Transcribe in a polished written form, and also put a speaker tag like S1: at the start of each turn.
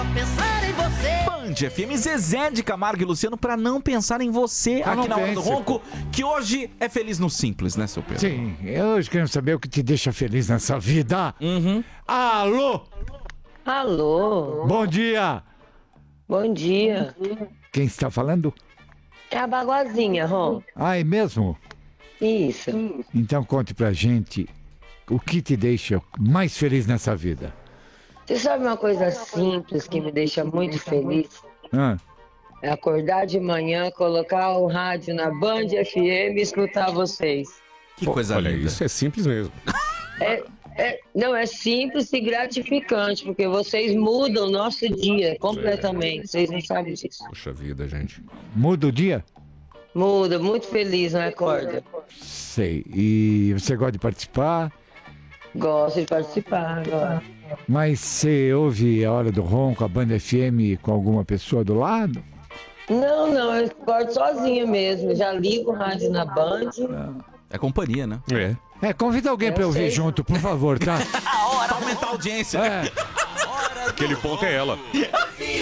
S1: pensar em você.
S2: Band FM, Zezé de Camargo e Luciano, pra não pensar em você
S3: Ah,
S2: aqui
S3: não
S2: na Hora do
S3: pense,
S2: Ronco, que hoje é feliz no simples, né, seu Pedro?
S3: Sim, eu hoje quero saber o que te deixa feliz nessa vida.
S2: Uhum.
S3: Alô?
S4: Alô,
S3: Bom dia.
S4: bom dia.
S3: Quem está falando?
S4: É a Baguazinha, Ron.
S3: Ah, é mesmo?
S4: Isso.
S3: Então conte pra gente o que te deixa mais feliz nessa vida.
S4: Você sabe uma coisa simples que me deixa muito feliz?
S3: Ah,
S4: É acordar de manhã, colocar o rádio na Band FM e escutar vocês.
S2: Que coisa
S5: Olha,
S2: linda.
S5: isso é simples mesmo.
S4: Não, é simples e gratificante, porque vocês mudam o nosso dia completamente. Vocês não sabem disso.
S5: Poxa vida, gente.
S3: muda o dia?
S4: Muda, muito feliz, não acorda?
S3: Sei. E você gosta de participar?
S4: Gosto de participar agora.
S3: Mas você ouve a Hora do Ronco, a Band FM com alguma pessoa do lado?
S4: Não, eu acordo sozinha mesmo. Já ligo o rádio na Band.
S2: É companhia, né?
S5: É.
S3: Convida alguém pra eu ouvir
S4: sei.
S3: junto, por favor, tá?
S2: Pra aumentar a audiência.
S3: É.
S5: Aquele ponto é ela.